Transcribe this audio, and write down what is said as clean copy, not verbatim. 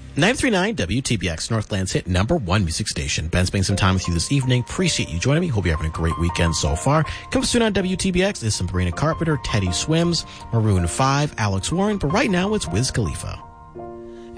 939 WTBX, Northland's hit #1 music station. Ben spending some time with you this evening. Appreciate you joining me. Hope you're having a great weekend so far. Coming soon on WTBX is some Sabrina Carpenter, Teddy Swims, Maroon 5, Alex Warren, but right now it's Wiz Khalifa.